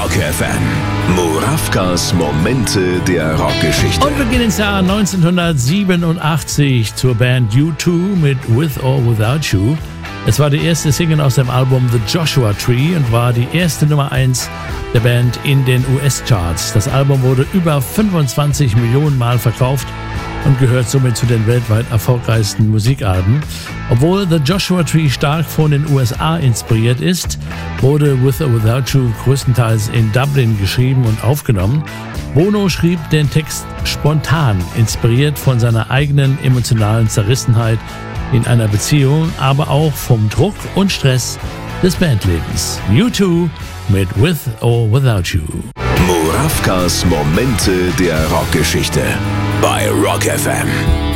Rock FM. Murawkas Momente der Rockgeschichte. Und wir gehen ins Jahr 1987 zur Band U2 mit With or Without You. Es war die erste Single aus dem Album The Joshua Tree und war die erste Nummer 1 der Band in den US-Charts. Das Album wurde über 25 Millionen Mal verkauft und gehört somit zu den weltweit erfolgreichsten Musikalben. Obwohl The Joshua Tree stark von den USA inspiriert ist, wurde With or Without You größtenteils in Dublin geschrieben und aufgenommen. Bono schrieb den Text spontan, inspiriert von seiner eigenen emotionalen Zerrissenheit in einer Beziehung, aber auch vom Druck und Stress des Bandlebens. U2 mit With or Without You. Murawkas Momente der Rockgeschichte bei Rock FM.